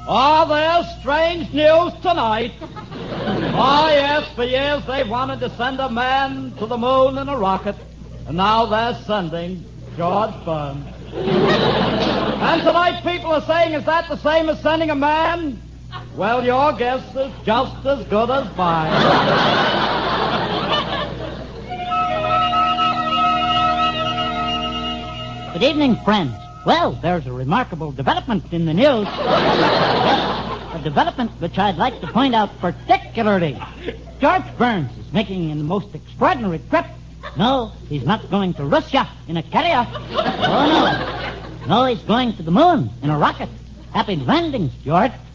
Oh, there's strange news tonight. Oh, yes, for years they wanted to send a man to the moon in a rocket, and now they're sending George Burns. And tonight people are saying, is that the same as sending a man? Well, your guess is just as good as mine. Good evening, friends. Well, there's a remarkable development in the news. Yes, a development which I'd like to point out particularly. George Burns is making a most extraordinary trip. No, he's not going to Russia in a carrier. Oh, no. No, he's going to the moon in a rocket. Happy landings, George.